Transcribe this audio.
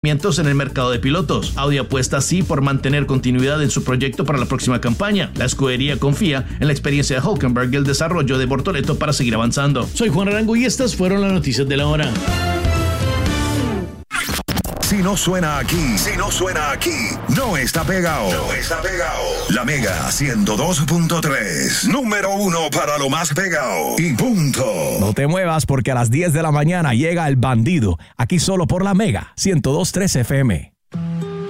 en el mercado de pilotos. Audi apuesta así por mantener continuidad en su proyecto para la próxima campaña. La escudería confía en la experiencia de Hülkenberg y el desarrollo de Bortoleto para seguir avanzando. Soy Juan Arango y estas fueron las noticias de la hora. Si no suena aquí, no está pegado. La Mega 102.3, número 1 para lo más pegado. Y punto. No te muevas porque a las 10 de la mañana llega El Bandido, aquí solo por la Mega 102.3 FM.